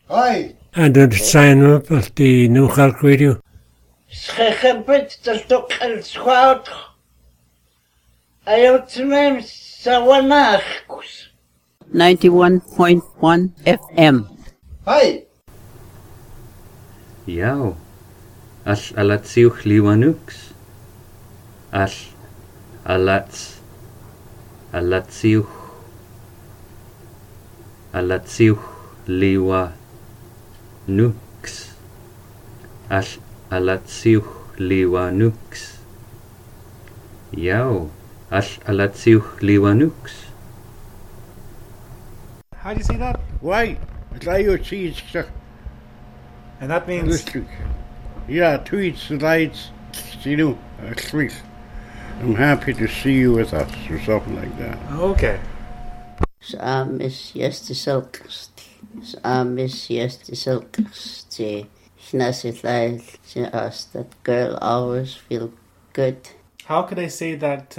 Hi. And the sign up of the New York Radio. Schechebit del Tokel Squad. Ayotnem Sawanachkus. 91.1 FM. Hi. Yao. As alatsiuch liwanux. As alatsiuch liwa nux. As alatsiuch liwa nux. Yao. As alatsiuch liwa nux. How do you say that? Why? Layo cheese. And that means... Yeah, tweets, lights, sweet. I'm happy to see you with us, or something like that. Okay. Miss Yester Silkst. Miss Yester Silkst. Schnasit like us. That girl always feel good. How could I say that?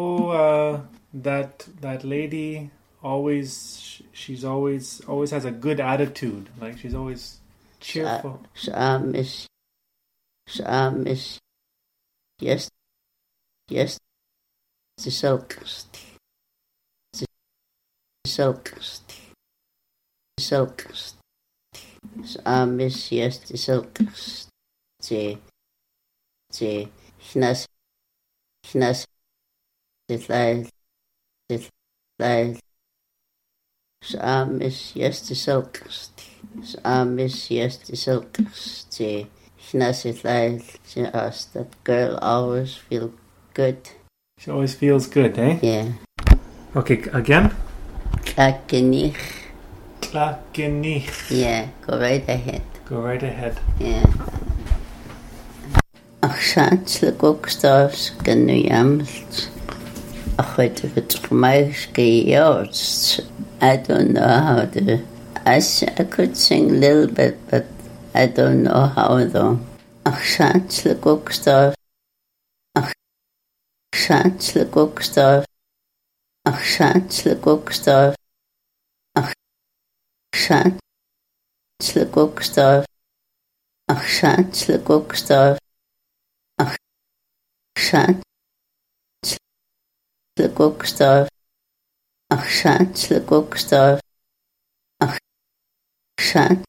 That lady always. She's always has a good attitude. Like she's always cheerful. Miss. Yes. The Silkst. Miss Yes the Silkst. The Schnas it like Miss Yes the Silkst. Miss Yes the Silkst. The Schnas it like us. That girl always feel good. She always feels good, eh? Yeah. Okay, again? Klakenich. Yeah, go right ahead. Yeah. Ach, schatzle gokstars genu jamlt. Ach, heute wird gemeisch gejorzt. I don't know how to... I could sing a little bit, but I don't know how though. Ach, schatzle gokstars. Schatzle gokstars. Ach, schatzle gokstars. Ach, schatzle gokstars. Ach, schatzle gokstars. Ach, schatzle gokstars. Ach, schatzle gokstars. Ach, schatzle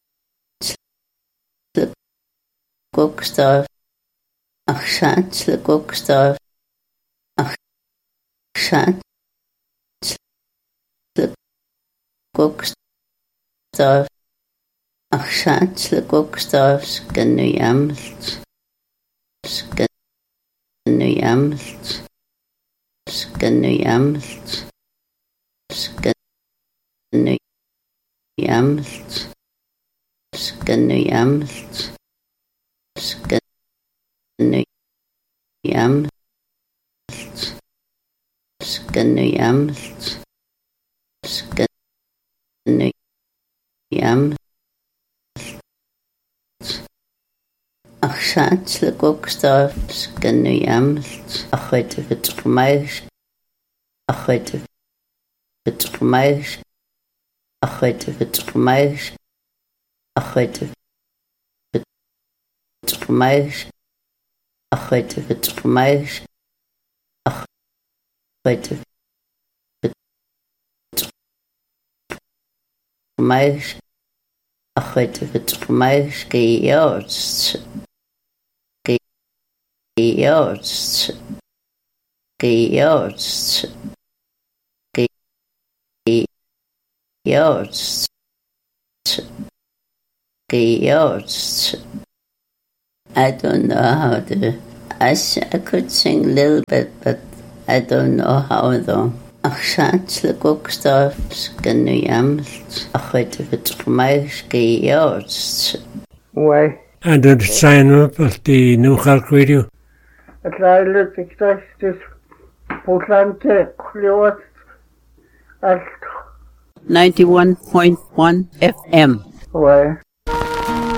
gokstars. Ach, schatzle gokstars. Ach, schatzle gokstars. Ach, schatzle gokstars genu jamlt. Genu jamlt. Genu jamlt. Genu jamlt. Genu jamlt. Genu jamlt. Genu jamlt. Genu jamlt. Ach, schatzle gokstars genu jamlt. Ach, heute wird gemeisch. Ach, heute wird gemeisch. Ach, heute wird gemeisch. Ach, heute wird gemeisch. Ach, heute wird gemeisch. Ach, heute wird gemeisch. Ach, heute wird gemeisch gejorzt. Gejorzt. Gejorzt. Gejorzt. Gejorzt. I don't know how to... I could sing a little bit, but I don't know how though. Ach, schatzle gokstars genu jamlt. Ach, heute wird gemeisch gejorzt. Why? And the sign up of the New York Radio. At Lyle this Putlante Cleos at 91.1 FM. Why?